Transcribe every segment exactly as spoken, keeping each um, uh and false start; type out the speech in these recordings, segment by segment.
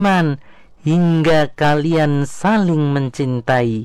beriman hingga kalian saling mencintai.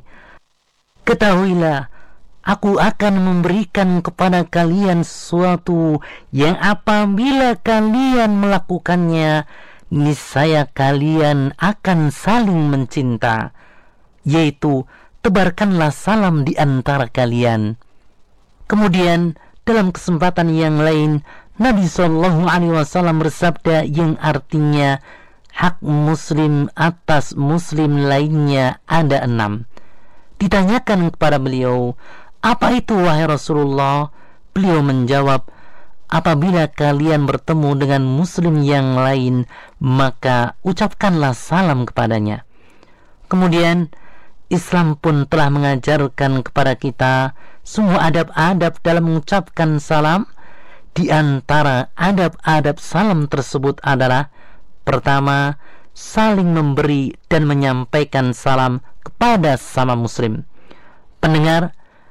Ketahuilah, aku akan memberikan kepada kalian sesuatu yang apabila kalian melakukannya, niscaya kalian akan saling mencinta, yaitu tebarkanlah salam di antara kalian. Kemudian dalam kesempatan yang lain, Nabi Shallallahu Alaihi Wasallam bersabda yang artinya hak muslim atas muslim lainnya ada enam. Ditanyakan kepada beliau, apa itu wahai Rasulullah? Beliau menjawab, apabila kalian bertemu dengan muslim yang lain, maka ucapkanlah salam kepadanya. Kemudian Islam pun telah mengajarkan kepada kita semua adab-adab dalam mengucapkan salam. Di antara adab-adab salam tersebut adalah pertama, saling memberi dan menyampaikan salam kepada sama muslim. Pendengar,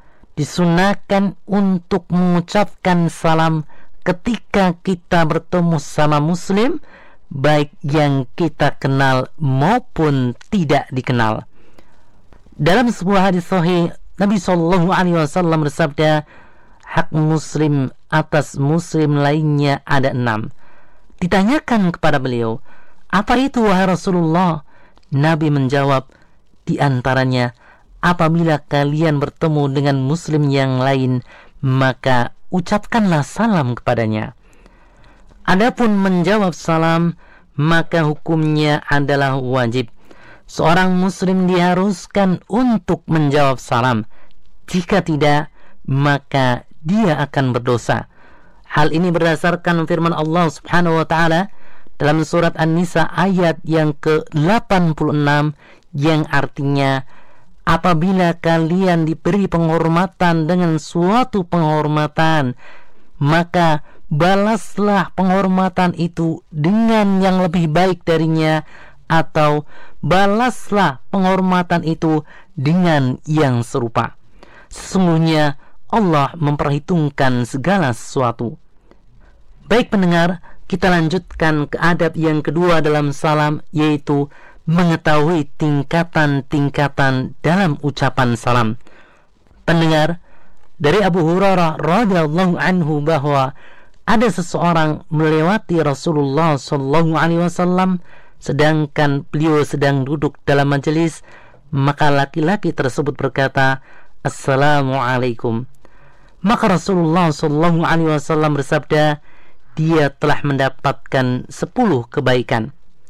disunahkan untuk mengucapkan salam ketika kita bertemu sama muslim, baik yang kita kenal maupun tidak dikenal. Dalam sebuah hadis sahih, Nabi Shallallahu Alaihi Wasallam bersabda, hak muslim atas muslim lainnya ada enam. Ditanyakan kepada beliau, apa itu wahai Rasulullah? Nabi menjawab, di antaranya, apabila kalian bertemu dengan muslim yang lain, maka ucapkanlah salam kepadanya. Adapun menjawab salam, maka hukumnya adalah wajib. Seorang muslim diharuskan untuk menjawab salam. Jika tidak, maka dia akan berdosa. Hal ini berdasarkan firman Allah Subhanahu wa taala dalam surat An-Nisa ayat yang ke delapan puluh enam yang artinya, apabila kalian diberi penghormatan dengan suatu penghormatan, maka balaslah penghormatan itu dengan yang lebih baik darinya, atau balaslah penghormatan itu dengan yang serupa. Sesungguhnya Allah memperhitungkan segala sesuatu. Baik pendengar, kita lanjutkan ke adab yang kedua dalam salam, yaitu mengetahui tingkatan-tingkatan dalam ucapan salam. Pendengar, dari Abu Hurairah radhiyallahu anhu bahwa ada seseorang melewati Rasulullah sallallahu alaihi wasallam sedangkan beliau sedang duduk dalam majelis, maka laki-laki tersebut berkata, Assalamualaikum. Maka Rasulullah sallallahu alaihi wasallam bersabda, dia telah mendapatkan sepuluh kebaikan.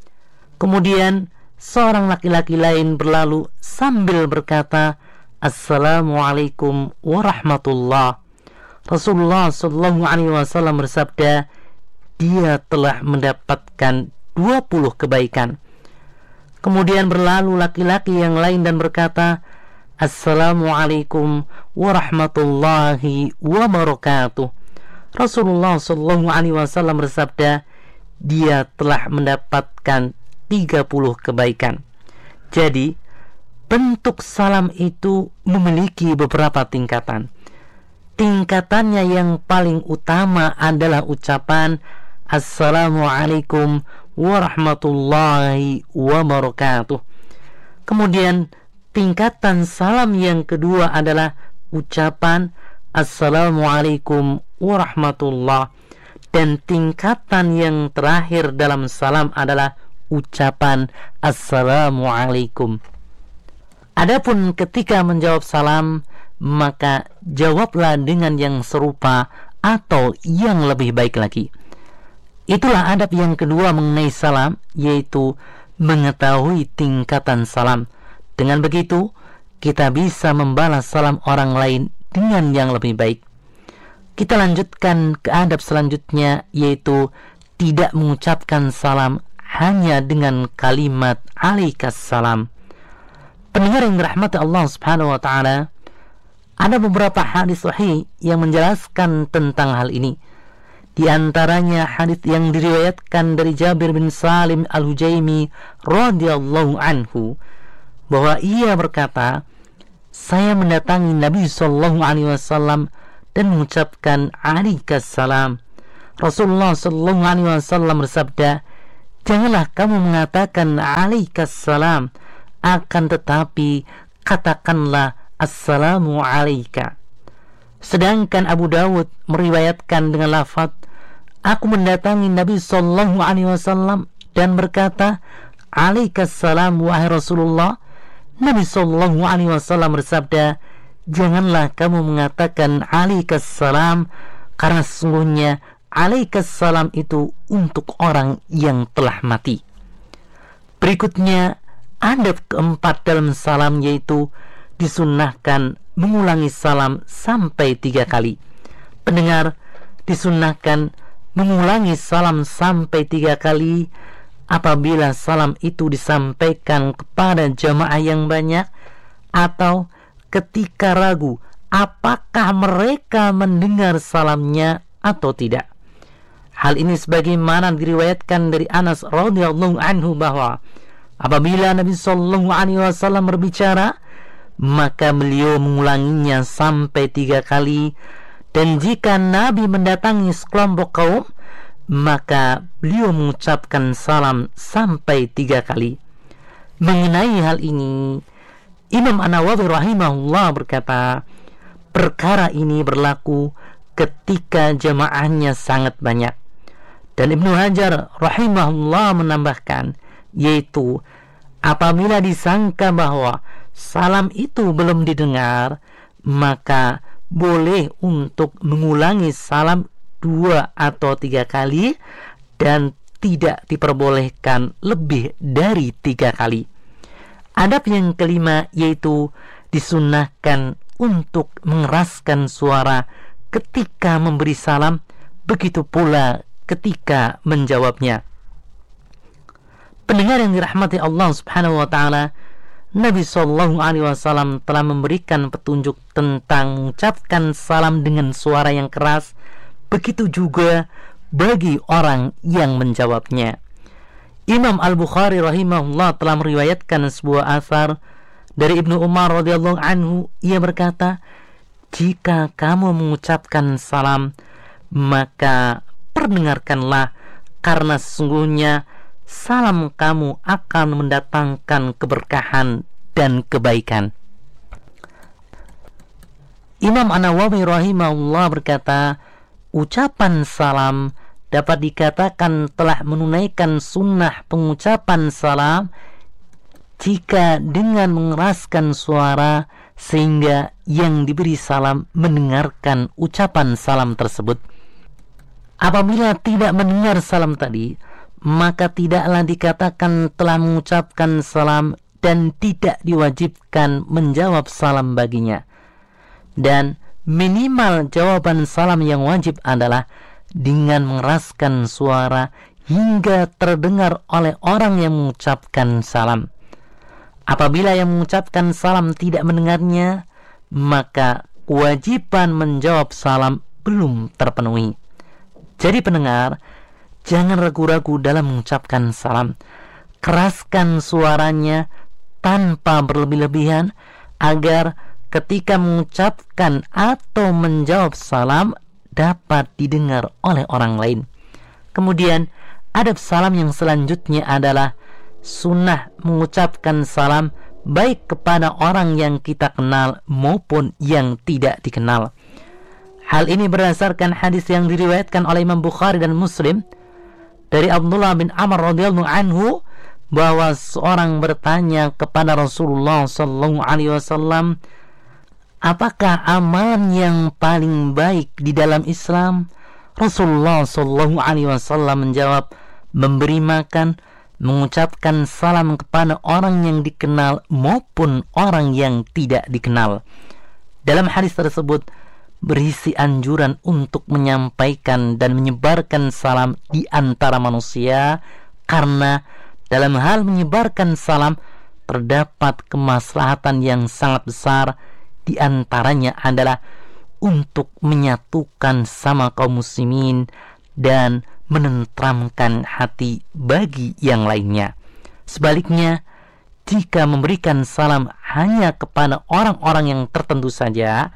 Kemudian seorang laki-laki lain berlalu sambil berkata, Assalamualaikum warahmatullah. Rasulullah sallallahu alaihi wasallam bersabda, dia telah mendapatkan dua puluh kebaikan. Kemudian berlalu laki-laki yang lain dan berkata, Assalamualaikum warahmatullahi wabarakatuh. Rasulullah sallallahu alaihi wasallam bersabda, dia telah mendapatkan tiga puluh kebaikan. Jadi, bentuk salam itu memiliki beberapa tingkatan. Tingkatannya yang paling utama adalah ucapan Assalamualaikum warahmatullahi wabarakatuh. Kemudian tingkatan salam yang kedua adalah ucapan Assalamualaikum warahmatullah. Dan tingkatan yang terakhir dalam salam adalah ucapan Assalamualaikum. Adapun ketika menjawab salam, maka jawablah dengan yang serupa atau yang lebih baik lagi. Itulah adab yang kedua mengenai salam, yaitu mengetahui tingkatan salam. Dengan begitu, kita bisa membalas salam orang lain dengan yang lebih baik. Kita lanjutkan ke adab selanjutnya, yaitu tidak mengucapkan salam hanya dengan kalimat alaikas salam. Pendengar yang dirahmati Allah Subhanahu wa taala, ada beberapa hadis sahih yang menjelaskan tentang hal ini. Di antaranya hadis yang diriwayatkan dari Jabir bin Salim Al-Hujaimi radhiyallahu anhu, bahwa ia berkata, saya mendatangi Nabi sallallahu alaihi wasallam dan mengucapkan alaikas salam. Rasulullah sallallahu alaihi wasallam bersabda, janganlah kamu mengatakan alaikassalam, akan tetapi katakanlah assalamu alaika. Sedangkan Abu Dawud meriwayatkan dengan lafaz, aku mendatangi Nabi sallallahu alaihi wasallam dan berkata, alaikassalam wahai Rasulullah. Nabi sallallahu alaihi wasallam bersabda, janganlah kamu mengatakan alaikassalam, karena sesungguhnya alaikassalam itu untuk orang yang telah mati. Berikutnya, adab keempat dalam salam yaitu disunnahkan mengulangi salam sampai tiga kali. Pendengar, disunnahkan mengulangi salam sampai tiga kali apabila salam itu disampaikan kepada jamaah yang banyak atau ketika ragu apakah mereka mendengar salamnya atau tidak. Hal ini sebagaimana diriwayatkan dari Anas radhiyallahu anhu bahwa apabila Nabi sallallahu alaihi wasallam berbicara, maka beliau mengulanginya sampai tiga kali, dan jika Nabi mendatangi sekelompok kaum, maka beliau mengucapkan salam sampai tiga kali. Mengenai hal ini, Imam An-Nawawi rahimahullah berkata, perkara ini berlaku ketika jamaahnya sangat banyak. Dan Ibnu Hajar rahimahullah menambahkan, yaitu apabila disangka bahwa salam itu belum didengar, maka boleh untuk mengulangi salam dua atau tiga kali dan tidak diperbolehkan lebih dari tiga kali. Adab yang kelima yaitu disunnahkan untuk mengeraskan suara ketika memberi salam, begitu pula ketika menjawabnya. Pendengar yang dirahmati Allah Subhanahu wa taala, Nabi sallallahu alaihi wasallam telah memberikan petunjuk tentang mengucapkan salam dengan suara yang keras, begitu juga bagi orang yang menjawabnya. Imam Al-Bukhari rahimahullah telah meriwayatkan sebuah asar dari Ibnu Umar radhiyallahu anhu. Ia berkata, jika kamu mengucapkan salam, maka perdengarkanlah, karena sesungguhnya salam kamu akan mendatangkan keberkahan dan kebaikan. Imam An-Nawawi rahimahullah berkata, ucapan salam dapat dikatakan telah menunaikan sunnah pengucapan salam jika dengan mengeraskan suara sehingga yang diberi salam mendengarkan ucapan salam tersebut. Apabila tidak mendengar salam tadi, maka tidaklah dikatakan telah mengucapkan salam dan tidak diwajibkan menjawab salam baginya. Dan minimal jawaban salam yang wajib adalah dengan mengeraskan suara hingga terdengar oleh orang yang mengucapkan salam. Apabila yang mengucapkan salam tidak mendengarnya, maka kewajiban menjawab salam belum terpenuhi. Jadi pendengar, jangan ragu-ragu dalam mengucapkan salam. Keraskan suaranya tanpa berlebih-lebihan agar ketika mengucapkan atau menjawab salam dapat didengar oleh orang lain. Kemudian adab salam yang selanjutnya adalah sunnah mengucapkan salam baik kepada orang yang kita kenal maupun yang tidak dikenal. Hal ini berdasarkan hadis yang diriwayatkan oleh Imam Bukhari dan Muslim dari Abdullah bin Amr radhiyallahu anhu bahwa seorang bertanya kepada Rasulullah sallallahu alaihi wasallam, apakah amalan yang paling baik di dalam Islam? Rasulullah sallallahu alaihi wasallam menjawab, memberi makan, mengucapkan salam kepada orang yang dikenal maupun orang yang tidak dikenal. Dalam hadis tersebut berisi anjuran untuk menyampaikan dan menyebarkan salam di antara manusia, karena dalam hal menyebarkan salam terdapat kemaslahatan yang sangat besar. Di antaranya adalah untuk menyatukan sama kaum muslimin dan menenteramkan hati bagi yang lainnya. Sebaliknya, jika memberikan salam hanya kepada orang-orang yang tertentu saja,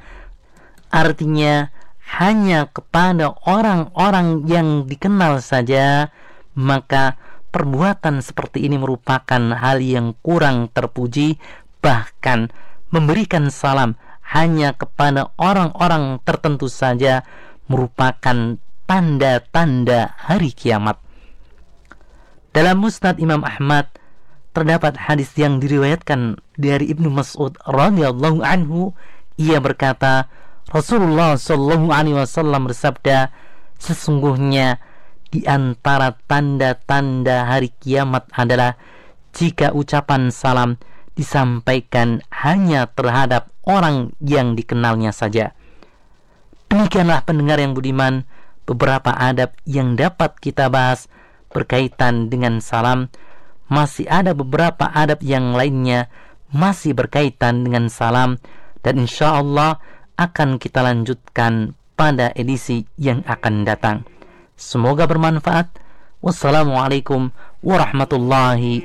artinya hanya kepada orang-orang yang dikenal saja, maka perbuatan seperti ini merupakan hal yang kurang terpuji. Bahkan memberikan salam hanya kepada orang-orang tertentu saja merupakan tanda-tanda hari kiamat. Dalam Musnad Imam Ahmad terdapat hadis yang diriwayatkan dari Ibnu Mas'ud radhiyallahu anhu. Ia berkata, Rasulullah shallallahu alaihi wasallam bersabda, sesungguhnya di antara tanda-tanda hari kiamat adalah jika ucapan salam disampaikan hanya terhadap orang yang dikenalnya saja. Demikianlah pendengar yang budiman, beberapa adab yang dapat kita bahas berkaitan dengan salam. Masih ada beberapa adab yang lainnya masih berkaitan dengan salam, dan insya Allah akan kita lanjutkan pada edisi yang akan datang. Semoga bermanfaat. Wassalamualaikum warahmatullahi